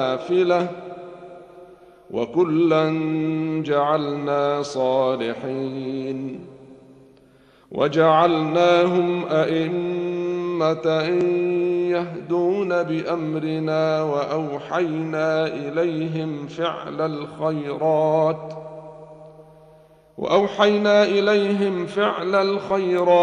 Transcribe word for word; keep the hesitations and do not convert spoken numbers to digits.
نافلة وكلا جعلنا صالحين وجعلناهم أئمة يهدون بأمرنا وأوحينا إليهم فعل الخيرات وأوحينا إليهم فعل الخيرات